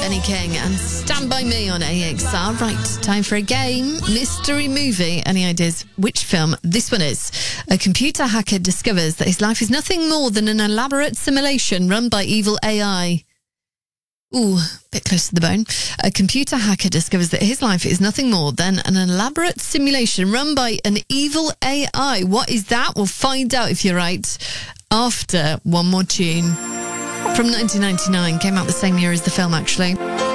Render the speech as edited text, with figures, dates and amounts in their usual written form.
Benny King and Stand By Me on AXR. Right, time for a game. Mystery movie. Any ideas which film this one is? A computer hacker discovers that his life is nothing more than an elaborate simulation run by evil AI. Ooh, bit close to the bone. A computer hacker discovers that his life is nothing more than an elaborate simulation run by an evil AI. What is that? We'll find out if you're right after one more tune. From 1999, came out the same year as the film, actually.